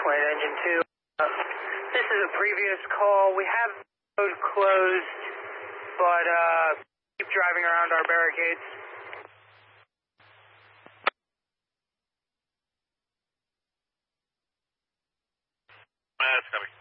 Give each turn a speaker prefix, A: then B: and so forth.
A: Flight Engine 2. This is a previous call. We have the road closed, but keep driving around our barricades.
B: That's coming.